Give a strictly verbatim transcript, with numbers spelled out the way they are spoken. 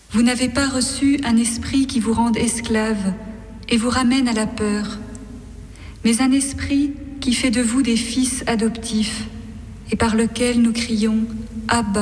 Vous n'avez pas reçu un esprit qui vous rende esclave et vous ramène à la peur, mais un esprit qui fait de vous des fils adoptifs et par lequel nous crions « Abba ».